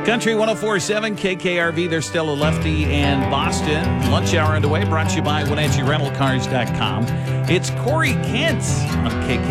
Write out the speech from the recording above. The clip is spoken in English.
Country 104.7 KKRV. There's still a lefty in Boston. Lunch hour underway, brought to you by WenatcheeRentalCars.com. It's Corey Kent on KKRV.